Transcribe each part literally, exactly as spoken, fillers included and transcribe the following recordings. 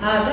ಆಗ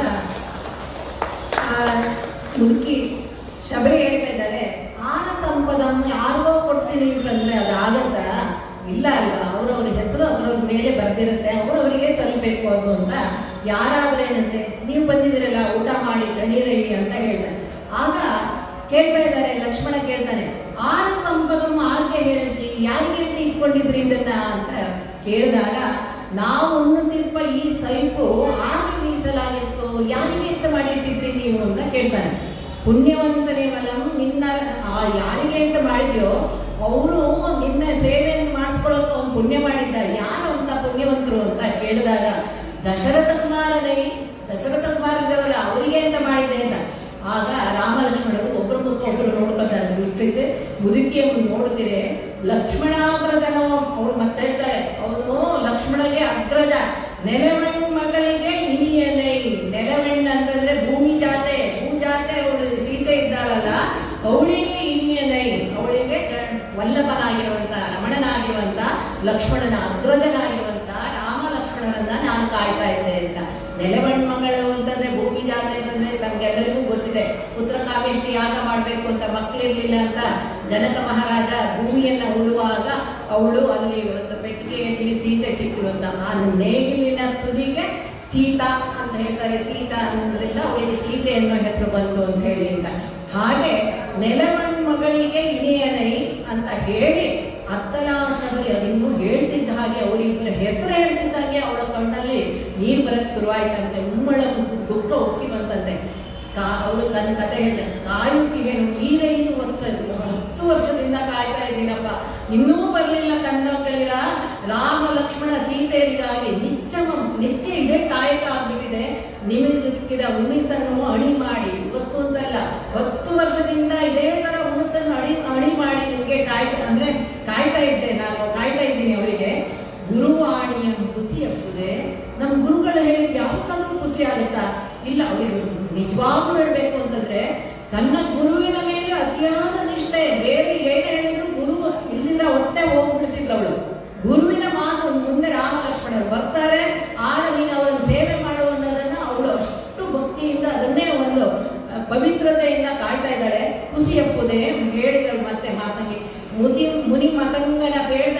ಮುದುಕಿ ಶಬರಿ ಹೇಳ್ತಾ ಇದ್ದಾಳೆ, ಆನ ಸಂಪದಂ ಯಾರಿಗೋ ಕೊಡ್ತೀನಿ ಅಂತಂದ್ರೆ ಅದು ಆಗತ್ತಾ? ಇಲ್ಲ ಅಲ್ವಾ, ಅವ್ರವ್ರ ಹೆಸರು ಅದ್ರವ್ರ ಮೇಲೆ ಬರ್ದಿರುತ್ತೆ, ಅವ್ರವರಿಗೆ ಸಲ್ಲಬೇಕು ಅದು ಅಂತ. ಯಾರಾದ್ರೇನಂತೆ, ನೀವು ಬಂದಿದ್ದೀರಲ್ಲ ಊಟ ಮಾಡಿ ತಣೀರೈ ಅಂತ ಹೇಳ್ತಾರೆ. ಆಗ ಕೇಳ್ತಾ ಇದ್ದಾರೆ, ಲಕ್ಷ್ಮಣ ಕೇಳ್ತಾನೆ, ಆನ ಸಂಪದಂ ಆರ್ಗೆ ಹೇಳಿಸಿ, ಯಾರಿಗೆ ಅಂತ ಇಟ್ಕೊಂಡಿದ್ರಿ ಇದನ್ನ ಅಂತ ಕೇಳಿದಾಗ, ನಾವು ಉಣ್ಣುತ್ತಿರುವ ಈ ಸೈಪು ಆರ್ಗೆ ಮೀಸಲಾಗಿತ್ತು, ಯಾರಿಗೆ ಅಂತ ಮಾಡಿಟ್ಟಿದ್ರಿ ನೀವು ಅಂತ ಕೇಳ್ತಾನೆ. ಪುಣ್ಯವಂತನೇ ವಲಂ, ನಿನ್ನ ಯಾರಿಗೆ ಅಂತ ಮಾಡಿದ್ಯೋ ಅವರು ನಿನ್ನ ಸೇವೆಯನ್ನು ಮಾಡಿಸ್ಕೊಳ್ಳೋಕೆ ಅವ್ನು ಪುಣ್ಯ ಮಾಡಿದ್ದ, ಯಾರು ಅಂತ ಪುಣ್ಯವಂತರು ಅಂತ ಕೇಳಿದಾಗ, ದಶರಥ ಕುಮಾರನೇ, ದಶರಥ ಕುಮಾರ ಇದ್ದಾರಲ್ಲ ಅವರಿಗೆ ಅಂತ ಮಾಡಿದೆ ಅಂತ. ಆಗ ರಾಮ ಲಕ್ಷ್ಮಣರು ಒಬ್ಬರ ಮುಖ ಒಬ್ಬರು ನೋಡ್ಕೊತಾರೆ. ದುಷ್ಟಿದ್ದೆ ಮುದುಕಿಯನ್ನು ನೋಡ್ತೀರಿ, ಲಕ್ಷ್ಮಣಾಗ್ರಜನೋ ಅವಳು ಮತ್ತೆ ಹೇಳ್ತಾರೆ, ಅವನು ಲಕ್ಷ್ಮಣಗೆ ಅಗ್ರಜ, ನೆಲವಣ್ಣ ಮಗಳಿಗೆ ಹಿರಿಯನೇ. ನೆಲವಣ್ಣ ಅಂತಂದ್ರೆ ಭೂಮಿ ಜಾತೆ, ಭೂ ಜಾತೆ ಅವಳು ಸೀತೆ ಇದ್ದಾಳಲ್ಲ ಅವಳಿಗೆ ಹಿರಿಯನೇ, ಅವಳಿಗೆ ವಲ್ಲಭನಾಗಿರುವಂತ ರಮಣನಾಗಿರುವಂತ ಲಕ್ಷ್ಮಣನ ಅಗ್ರಜನಾಗಿರುವಂತ ರಾಮ ಲಕ್ಷ್ಮಣರನ್ನ ನಾನು ಕಾಯ್ತಾ ಇದ್ದೆ ಅಂತ. ನೆಲವಣ್ಣ ಮಗಳು ಅಂತಂದ್ರೆ ಭೂಮಿ ಜಾತೆ ಅಂತಂದ್ರೆ ನಮ್ಗೆಲ್ಲರಿಗೂ ಗೊತ್ತಿದೆ. ಪುತ್ರ ಕಾಮೇಷ್ಟಿ ಯಾಗ ಮಾಡ್ಬೇಕು ಅಂತ ಮಕ್ಕಳಿರ್ಲಿಲ್ಲ ಅಂತ ಜನಕ ಮಹಾರಾಜ ಭೂಮಿಯನ್ನ ಉಳುವಾಗ ಅವಳು ಅಲ್ಲಿ ಒಂದು ಪೆಟ್ಟಿಗೆಯಲ್ಲಿ ಸೀತೆ ಸಿಕ್ಕಳು ಅಂತ. ಆ ನೇಗಿಲಿನ ತುದಿಗೆ ಸೀತಾ ಅಂತ ಹೇಳ್ತಾರೆ. ಸೀತಾ ಅನ್ನೋದ್ರಿಂದ ಅವಳಿಗೆ ಸೀತೆ ಅನ್ನೋ ಹೆಸರು ಬಂತು ಅಂತ ಹೇಳಿ ಅಂತ. ಹಾಗೆ ನೆಲವಣ್ಣ ಮಗಳಿಗೆ ಇನಿಯನೈ ಅಂತ ಹೇಳಿ ಅತ್ತಳ ಶಬರಿ ಅದಿನ್ನೂ ಹೇಳ್ತಿದ್ದ ಹಾಗೆ, ಅವಳಿಬ್ಬರ ಹೆಸರು ಹೇಳ್ತಿದ್ದ ಹಾಗೆ ಅವಳ ಕಣ್ಣಲ್ಲಿ ನೀರು ಬರಕ್ ಶುರುವಾಯ್ತಂತೆ. ಉಮ್ಮಳ ದುಃಖ ಉಕ್ಕಿ ಬಂತಂತೆ. ಕಾ ಅವಳು ತನ್ನ ಕತೆ ಹೇಳ್ತಾನೆ, ಕಾಯುಕಿಗೆ ಈರೈದು ವರ್ಷ, ಹತ್ತು ವರ್ಷದಿಂದ ಕಾಯ್ತಾ ಇದ್ದೀನಪ್ಪ, ಇನ್ನೂ ಬರ್ಲಿಲ್ಲ ಕಣ್ಣಗಳಿರ ರಾಮ ಲಕ್ಷ್ಮಣ ಸೀತೆಯರಿಗಾಗಿ ನಿತ್ಯ ನಿತ್ಯ ಇದೇ ಕಾಯಕ ಆಗ್ಬಿಟ್ಟಿದೆ. ನಿಮಗಿದ ಉಣಿಸನ್ನು ಅಣಿ ಮಾಡಿ, ಇವತ್ತು ಅಂತಲ್ಲ ಹತ್ತು ವರ್ಷದಿಂದ ಇದೇ ತರ ಉಣಿಸನ್ನು ಅಣಿ ಅಣಿ ಮಾಡಿ ನಿಮ್ಗೆ ಕಾಯ್ತಾ ಅಂದ್ರೆ ಕಾಯ್ತಾ ಇದ್ದೆ, ನಾನು ಕಾಯ್ತಾ ಇದ್ದೀನಿ ಅವರಿಗೆ. ಗುರುವಾಣಿಯ ಖುಷಿ ಆಗ್ತದೆ. ನಮ್ಮ ಗುರುಗಳು ಹೇಳಿದ್ ಯಾವತ್ತಾದ್ರೂ ಖುಷಿ ಆಗುತ್ತಾ? ಇಲ್ಲ. ಅವರಿಗೆ ನಿಜವಾಗ್ಲೂ ಹೇಳ್ಬೇಕು ಅಂತಂದ್ರೆ ತನ್ನ ಗುರುವಿನ ಮೇಲೆ ಅತಿಯಾದ ನಿಷ್ಠೆ. ಬೇರೆ ಏನ್ ಹೇಳಿದ್ರು ಗುರು ಇಲ್ಲಿಂದ ಒತ್ತೆ ಹೋಗ್ಬಿಡ್ತಿದ್ಲು ಅವಳು. ಗುರುವಿನ ಮಾತು ಮುಂದೆ ರಾಮ ಲಕ್ಷ್ಮಣರು ಬರ್ತಾರೆ, ಆಗ ನೀನು ಅವರನ್ನು ಸೇವೆ ಮಾಡು ಅನ್ನೋದನ್ನ ಅವಳು ಅಷ್ಟು ಭಕ್ತಿಯಿಂದ ಅದನ್ನೇ ಒಂದು ಪವಿತ್ರತೆಯಿಂದ ಕಾಯ್ತಾ ಇದ್ದಾಳೆ. ಖುಷಿ ಅಪ್ಪುದೇ ಹೇಳಿದಳು ಮತ್ತೆ ಮಾತಂಗಿ, ಮುದಿ ಮುನಿ ಮತಂಗನ ಬೇಡ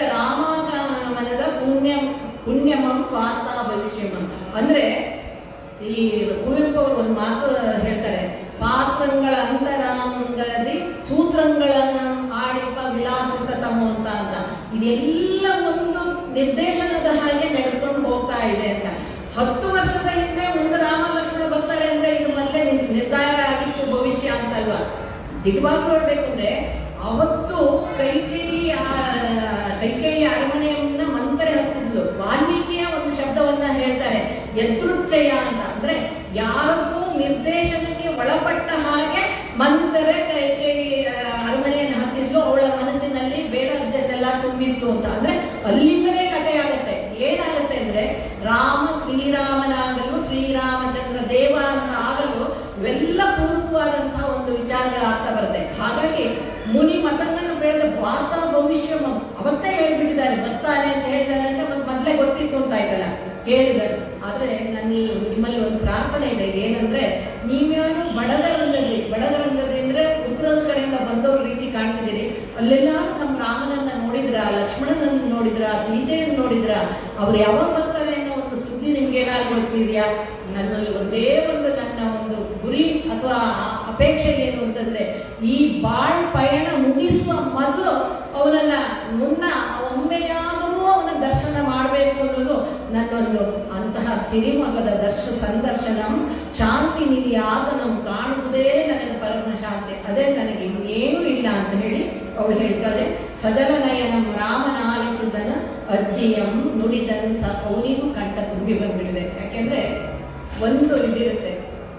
ರಾಮಗಮನದ ಪುಣ್ಯ ಪುಣ್ಯಮಂ ಪಾತ ಭವಿಷ್ಯಮಂ. ಅಂದ್ರೆ ಈ ಕುವೆಂಪು ಅವರು ಒಂದು ಮಾತು ಹೇಳ್ತಾರೆ, ಪಾತ್ರಗಳ ಅಂತರಾಂಗದಿ ಸೂತ್ರಗಳನ್ನು ಆಡಿಪ ವಿಲಾಸಿತ ತಮ್ಮ ಅಂತ ಅಂತ. ಇದೆಲ್ಲ ಒಂದು ನಿರ್ದೇಶನದ ಹಾಗೆ ನಡೆದುಕೊಂಡು ಹೋಗ್ತಾ ಇದೆ ಅಂತ. ಹತ್ತು ವರ್ಷದ ಹಿಂದೆ ಒಂದು ರಾಮ ಲಕ್ಷ್ಮಣ ಬರ್ತಾರೆ ಅಂದ್ರೆ ಇದು ಮೊದಲೇ ನಿರ್ಧಾರ ಆಗಿತ್ತು ಭವಿಷ್ಯ ಅಂತಲ್ವಾ. ದಿಗ್ವಾಗ್ಲೂ ಹೇಳ್ಬೇಕು ಅಂದ್ರೆ ಅವತ್ತು ಕೈಕೇಯಿ ಕೈಕೇಯಿ ಅರಮನೆಯನ್ನ ಮಂತ್ರೆ ಹತ್ತಿದ್ಲು. ವಾಲ್ಮೀಕಿಯ ಒಂದು ಶಬ್ದವನ್ನ ಹೇಳ್ತಾರೆ, ಯದೃಚ್ಛಯ ಅಂತ. ಅಂದ್ರೆ ಯಾರಿಗೂ ನಿರ್ದೇಶನಕ್ಕೆ ಒಳಪಟ್ಟ ಹಾಗೆ ಮಂತ್ರೆ ಕೈಕೇಯಿ ಅರಮನೆಯನ್ನು ಹತ್ತಿದ್ಲು. ಅವಳ ಮನಸ್ಸಿನಲ್ಲಿ ಬೇಡದ್ದೆಲ್ಲ ತುಂಬಿತ್ತು ಅಂತ. ಅಂದ್ರೆ ಅಲ್ಲಿಂದಲೇ ಕಥೆ ಆಗುತ್ತೆ. ಏನಾಗುತ್ತೆ ಅಂದ್ರೆ ರಾಮ ಶ್ರೀರಾಮನಾಗಲು, ಶ್ರೀರಾಮಚಂದ್ರ ದೇವ ಅಂತ ಆಗಲು ಇವೆಲ್ಲ ಪೂರ್ವವಾದಂತಹ ಒಂದು ವಿಚಾರಗಳಾಗ್ತಾ ಬರುತ್ತೆ. ಹಾಗಾಗಿ ಮುನಿ ಮತಂಗನ ಬೆಳೆದ ವಾರ್ತಾ ಭವಿಷ್ಯ ಅವತ್ತೇ ಹೇಳ್ಬಿಟ್ಟಿದ್ದಾರೆ, ಬರ್ತಾನೆ ಅಂತ ಹೇಳಿದ್ದಾರೆ ಅಂದ್ರೆ ಮತ್ತೆ ಮೊದಲೇ ಗೊತ್ತಿತ್ತು ಅಂತ ಆಯ್ತಲ್ಲ ಕೇಳಿದಳು. ಆದ್ರೆ ನನ್ನ ನಿಮ್ಮಲ್ಲಿ ಒಂದು ಪ್ರಾರ್ಥನೆ ಇದೆ, ಏನಂದ್ರೆ ನೀವ್ಯಾರು ಬಡಗರಂಗದಿ ಬಡಗರಂಗದಿ ಅಂದ್ರೆ ಉಗ್ರದ ಕಡೆಯಿಂದ ಬಂದವ್ರ ರೀತಿ ಕಾಣ್ತಿದ್ದೀರಿ. ಅಲ್ಲೆಲ್ಲ ನಮ್ಮ ರಾಮನನ್ನ ನೋಡಿದ್ರ, ಲಕ್ಷ್ಮಣನನ್ನ ನೋಡಿದ್ರ, ಸೀತೆಯನ್ನು ನೋಡಿದ್ರ, ಅವ್ರು ಯಾವಾಗ ಬರ್ತಾರೆ ಅನ್ನೋ ಒಂದು ಸುದ್ದಿ ನಿಮ್ಗೆ ಏನಾದ್ರು ಗೊತ್ತಿದ್ಯಾ? ನನ್ನಲ್ಲಿ ಒಂದೇ ಒಂದು ನನ್ನ ಒಂದು ಗುರಿ ಅಥವಾ ಅಪೇಕ್ಷೆ ಏನು ಅಂತಂದ್ರೆ, ಈ ಬಾಳ್ ಪಯಣ ಮುಗಿಸುವ ಮೊದಲು ಅವನನ್ನ ಮುನ್ನ ಒಮ್ಮೆಯಾದರೂ ಅವನ ದರ್ಶನ ಮಾಡಬೇಕು ಅನ್ನೋದು ನನ್ನೊಂದು ಅಂತಹ ಸಿರಿಮಗದ ದರ್ಶ ಸಂದರ್ಶನ ಶಾಂತಿ ನಿಧಿ ಆತನಂ ಕಾಣುವುದೇ ನನಗೆ ಪರಮ ಶಾಂತಿ, ಅದೇ ನನಗೆ ಇನ್ನೇನು ಇಲ್ಲ ಅಂತ ಹೇಳಿ ಅವಳು ಹೇಳ್ತಾಳೆ. ಸಜಲನಯನಂ ರಾಮನ ಆಲಿಸಿದನ ಅಜ್ಜಿಯಂ ನುಡಿದನ್ ಸ ಅವನಿಗೂ ಕಂಠ ತುಂಬಿ ಬಂದ್ಬಿಟ್ಟಿದೆ. ಯಾಕೆಂದ್ರೆ ಒಂದು ಇದಿರುತ್ತೆ,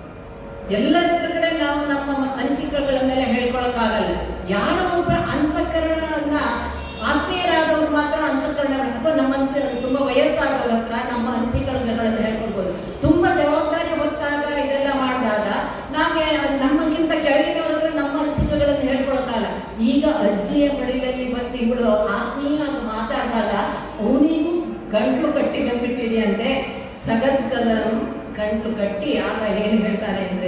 ಎಲ್ಲದರ ಕಡೆ ನಾವು ನಮ್ಮ ಅನಿಸಿಕೆಗಳನ್ನೆಲ್ಲ ಹೇಳ್ಕೊಳಕ್ಕಾಗಲ್ಲ. ಯಾರೋ ಒಬ್ಬ ಅಂತಃಕರಣವನ್ನ ಆತ್ಮೀಯರಾದವ್ರು ಮಾತ್ರ ಅಂತಃಕರಣ ಅಥವಾ ನಮ್ಮಂತ ತುಂಬಾ ವಯಸ್ಸಾದವ್ರ ಹತ್ರ ನಮ್ಮ ಅನಿಸಿಕೆಗಳನ್ನ ಹೇಳ್ಕೊಳ್ಬೋದು. ತುಂಬಾ ಜವಾಬ್ದಾರಿ ಹೊತ್ತಾಗ ಇದೆಲ್ಲ ಮಾಡಿದಾಗ ನಾವೇ ನಮಗಿಂತ ಕೆಳಗಿನವ್ರ ಹತ್ರ ನಮ್ಮ ಅನಿಸಿಕೆಗಳನ್ನು ಹೇಳ್ಕೊಳಕ್ಕಾಗಲ್ಲ. ಈಗ ಅಜ್ಜಿಯ ಕಡೆಯಲ್ಲಿ ಬಂದು ಇವಳು ಆತ್ಮೀಯವಾಗಿ ಮಾತಾಡಿದಾಗ ಅವನಿಗೂ ಗಂಟಲು ಕಟ್ಟಿ ಬಂದ್ಬಿಟ್ಟಿದೆಯಂತೆ. ಸಗದ್ಗದಂ ಕಣ ಗಂಟು ಕಟ್ಟಿ ಆತ ಏನು ಹೇಳ್ತಾನೆ ಅಂದ್ರೆ